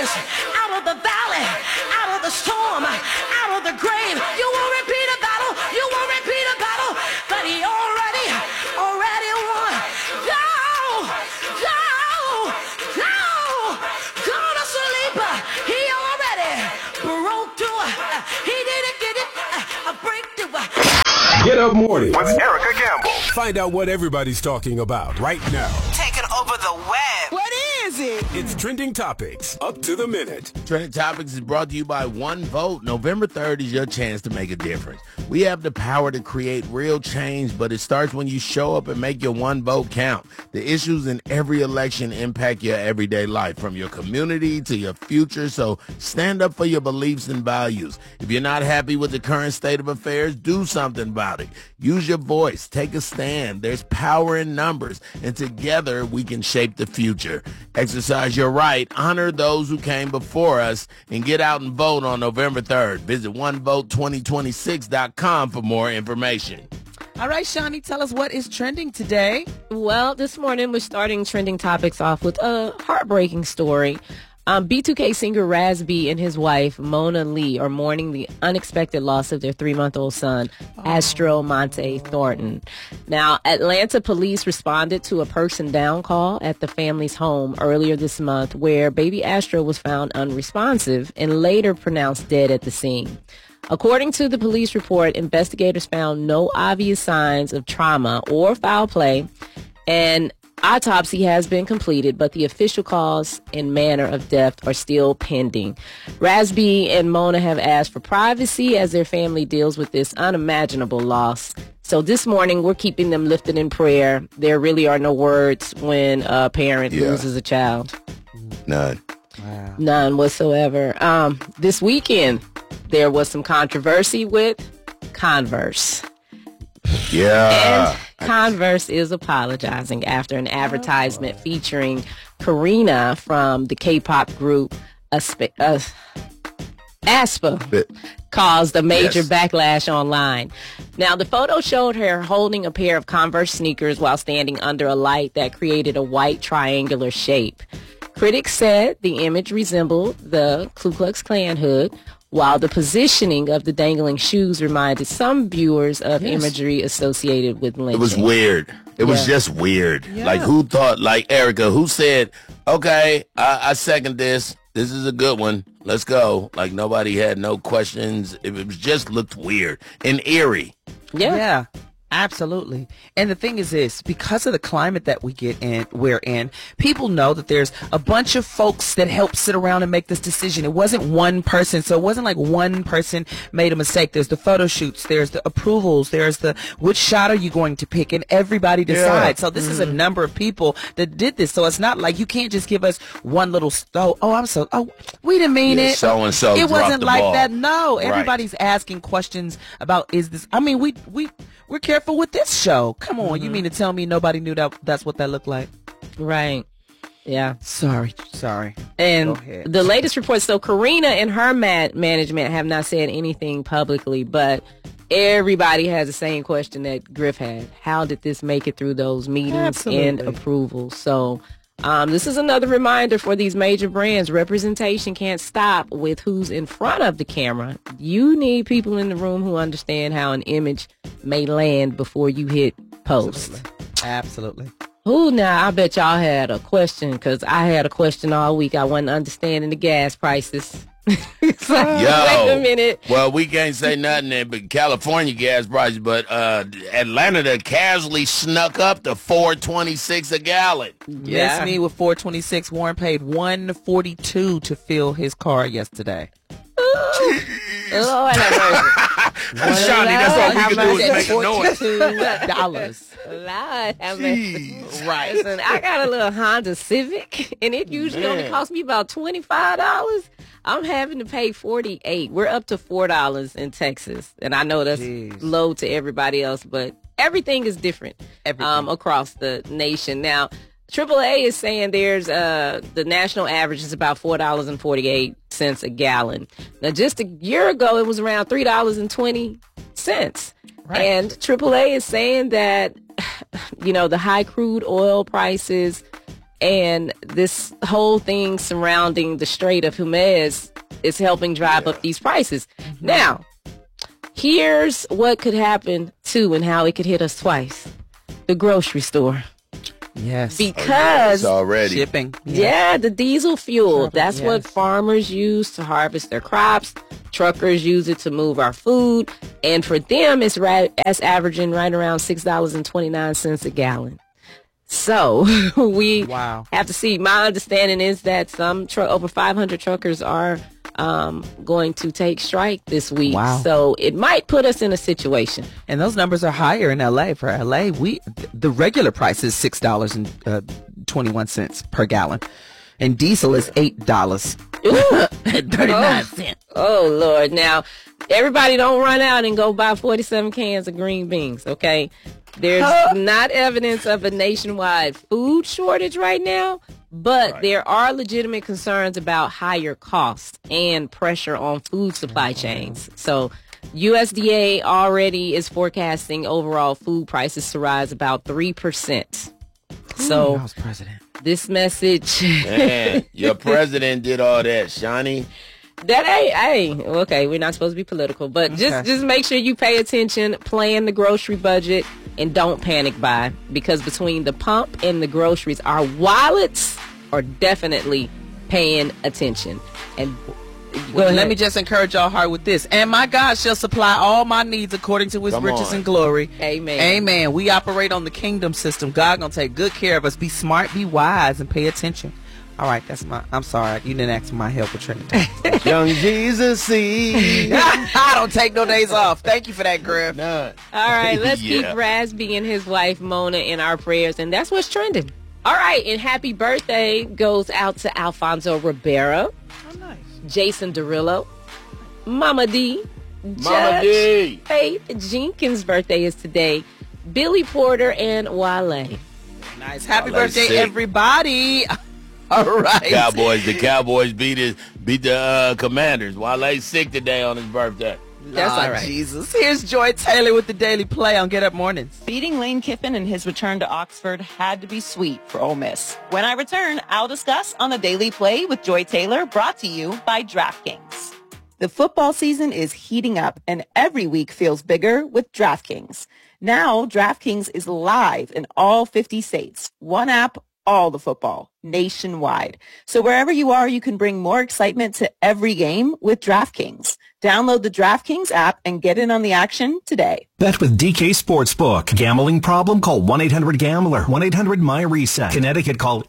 darkness, out of the valley, out of the storm, out of the grave. You won't repeat a battle. You won't repeat a battle that he already won. Go to sleep. He already broke through. He didn't get it. A breakthrough. Get Up Morning with Erica Gamble. Find out what everybody's talking about right now. Taking over the web. What is it? It's Trending Topics, up to the minute. Trending Topics is brought to you by One Vote. November 3rd is your chance to make a difference. We have the power to create real change, but it starts when you show up and make your one vote count. The issues in every election impact your everyday life, from your community to your future, so stand up for your beliefs and values. If you're not happy with the current state of affairs, do something about it. Use your voice. Take a stand. There's power in numbers, and together we can shape the future. Exercise your right, honor those who came before us, and get out and vote on November 3rd. Visit onevote2026.com for more information. All right, Shawnee, tell us what is trending today. Well, this morning we're starting Trending Topics off with a heartbreaking story. B2K singer Raz B and his wife, Mona Lee, are mourning the unexpected loss of their 3-month-old son, Astro Monte Thornton. Now, Atlanta police responded to a person down call at the family's home earlier this month, where baby Astro was found unresponsive and later pronounced dead at the scene. According to the police report, investigators found no obvious signs of trauma or foul play, and autopsy has been completed, but the official cause and manner of death are still pending. Raz B and Mona have asked for privacy as their family deals with this unimaginable loss. So this morning, we're keeping them lifted in prayer. There really are no words when a parent loses a child. None. Wow. None whatsoever. This weekend, there was some controversy with Converse. Yeah. And Converse is apologizing after an advertisement featuring Karina from the K-pop group aespa caused a major backlash online. Now, the photo showed her holding a pair of Converse sneakers while standing under a light that created a white triangular shape. Critics said the image resembled the Ku Klux Klan hood, while the positioning of the dangling shoes reminded some viewers of imagery associated with lynching. It was weird. It was just weird. Yeah. Like, who thought, like Erica, who said, okay, I second this. This is a good one. Let's go. Like, nobody had no questions. It was just looked weird and eerie. Yeah. Absolutely. And the thing is this, because of the climate that we're in, people know that there's a bunch of folks that help sit around and make this decision. It wasn't one person. So it wasn't like one person made a mistake. There's the photo shoots, there's the approvals, there's the which shot are you going to pick, and everybody decides. So this is a number of people that did this. So it's not like you can't just give us one little we didn't mean it. So and so. It wasn't like ball. that. No, everybody's asking questions about we're careful with this show. Come on, you mean to tell me nobody knew that's what that looked like? Right. Yeah. Sorry. And the latest report, so Karina and her management have not said anything publicly, but everybody has the same question that Griff had. How did this make it through those meetings and approvals? So this is another reminder for these major brands. Representation can't stop with who's in front of the camera. You need people in the room who understand how an image may land before you hit post. Absolutely. Ooh, now I bet y'all had a question, because I had a question all week. I wasn't understanding the gas prices. It's like, wait a minute. Well, we can't say nothing in but California gas prices, but Atlanta that casually snuck up to $4.26 a gallon. Yes, me with $4.26. Warren paid $1.42 to fill his car yesterday. Lord have mercy. Shawnee, that's all we can do is make a noise. $42. Lord have mercy. Right. Listen, I got a little Honda Civic, and it usually only costs me about $25. I'm having to pay $48. We're up to $4 in Texas, and I know that's low to everybody else, but everything is different across the nation. Now, AAA is saying there's the national average is about $4.48 a gallon. Now, just a year ago, it was around $3.20. Right. And AAA is saying that, the high crude oil prices and this whole thing surrounding the Strait of Hormuz is helping drive up these prices. Now, here's what could happen too and how it could hit us twice. The grocery store. Yes. Because already shipping. yeah, the diesel fuel. That's what farmers use to harvest their crops. Truckers use it to move our food. And for them, it's averaging right around $6.29 a gallon. So we have to see. My understanding is that some over 500 truckers are going to take strike this week. Wow. So it might put us in a situation. And those numbers are higher in LA. For LA, the regular price is $6.21 per gallon. And diesel is $8.39. Oh, Lord. Now, everybody don't run out and go buy 47 cans of green beans, okay? There's not evidence of a nationwide food shortage right now, but there are legitimate concerns about higher costs and pressure on food supply chains. So USDA already is forecasting overall food prices to rise about 3%. So I was president. This message. Man, your president did all that, Shawnee. That okay, we're not supposed to be political, but just make sure you pay attention, plan the grocery budget, and don't panic buy, because between the pump and the groceries, our wallets are definitely paying attention. And let me just encourage y'all hard with this. And my God shall supply all my needs according to his riches and glory. Amen. Amen. We operate on the kingdom system. God gonna take good care of us. Be smart, be wise, and pay attention. All right, I'm sorry. You didn't ask for my help with Trinity. Young Jesus, I don't take no days off. Thank you for that, Griff. None. All right, let's keep Raspy and his wife Mona in our prayers, and that's what's trending. All right, and happy birthday goes out to Alfonso Ribeiro. Oh, nice. Jason Derulo, Mama D, Faith Jenkins' birthday is today, Billy Porter, and Wale. Nice. Happy birthday, everybody. All right. The Cowboys beat the Commanders. Wale's sick today on his birthday. That's all right. Jesus. Here's Joy Taylor with the Daily Play on Get Up Mornings. Beating Lane Kiffin in his return to Oxford had to be sweet for Ole Miss. When I return, I'll discuss on the Daily Play with Joy Taylor, brought to you by DraftKings. The football season is heating up, and every week feels bigger with DraftKings. Now, DraftKings is live in all 50 states. One app, all the football, nationwide. So wherever you are, you can bring more excitement to every game with DraftKings. Download the DraftKings app and get in on the action today. Bet with DK Sportsbook. Gambling problem? Call 1-800-GAMBLER. 1-800-MY-RESET. Connecticut, call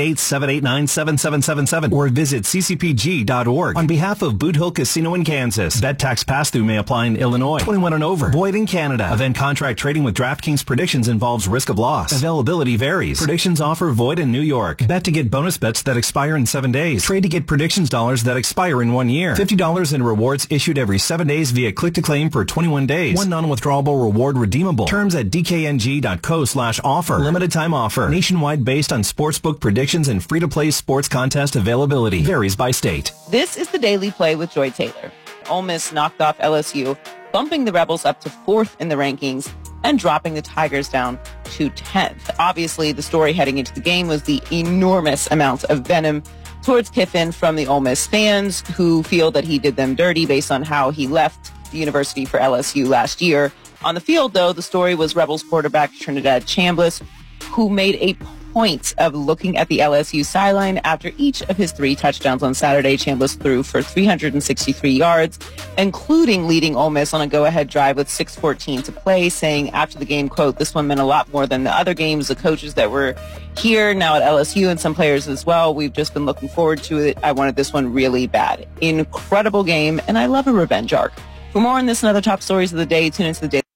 888-789-7777 or visit ccpg.org. On behalf of Boot Hill Casino in Kansas, bet tax pass-through may apply in Illinois. 21 and over. Void in Canada. Event contract trading with DraftKings predictions involves risk of loss. Availability varies. Predictions offer void in New York. Bet to get bonus bets that expire in 7 days. Trade to get predictions dollars that expire in 1 year. $50 in rewards issued every 7 days via click-to-claim for 21 days. One non-withdrawable reward redeemable. Terms at dkng.co/offer. Limited time offer. Nationwide based on sportsbook predictions and free-to-play sports contest availability. Varies by state. This is the Daily Play with Joy Taylor. Ole Miss knocked off LSU, bumping the Rebels up to 4th in the rankings and dropping the Tigers down to 10th. Obviously, the story heading into the game was the enormous amount of venom towards Kiffin from the Ole Miss fans who feel that he did them dirty based on how he left the university for LSU last year. On the field, though, the story was Rebels quarterback Trinidad Chambliss, who made a point of looking at the LSU sideline after each of his 3 touchdowns on Saturday. Chambliss threw for 363 yards, including leading Ole Miss on a go-ahead drive with 6:14 to play, saying after the game, quote, "This one meant a lot more than the other games. The coaches that were here now at LSU and some players as well, we've just been looking forward to it. I wanted this one really bad." Incredible game, and I love a revenge arc. For more on this and other top stories of the day, tune into the Daily.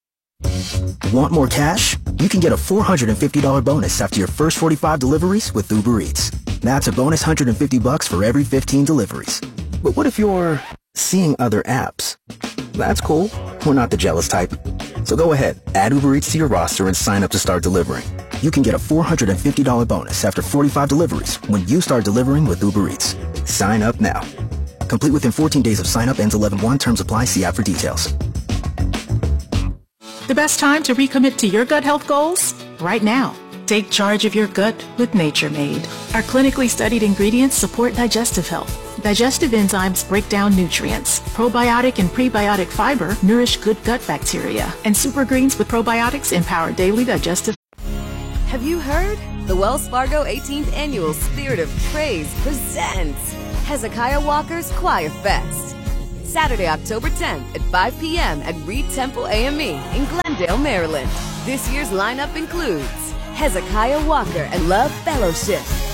Want more cash? You can get a $450 bonus after your first 45 deliveries with Uber Eats. That's a bonus $150 for every 15 deliveries. But what if you're seeing other apps? That's cool. We're not the jealous type. So go ahead, add Uber Eats to your roster and sign up to start delivering. You can get a $450 bonus after 45 deliveries when you start delivering with Uber Eats. Sign up now. Complete within 14 days of sign up, ends 11/1. Terms apply. See app for details. The best time to recommit to your gut health goals? Right now. Take charge of your gut with Nature Made. Our clinically studied ingredients support digestive health. Digestive enzymes break down nutrients. Probiotic and prebiotic fiber nourish good gut bacteria. And super greens with probiotics empower daily digestive. Have you heard? The Wells Fargo 18th Annual Spirit of Praise presents Hezekiah Walker's Choir Fest. Saturday, October 10th at 5 p.m. at Reed Temple AME in Glendale, Maryland. This year's lineup includes Hezekiah Walker and Love Fellowship,